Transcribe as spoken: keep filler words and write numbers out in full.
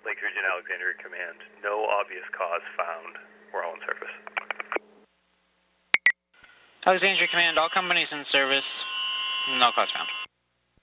Lake Region Alexandria Command. No obvious cause found. We're all in service. Alexandria Command, all companies in service. No cause found.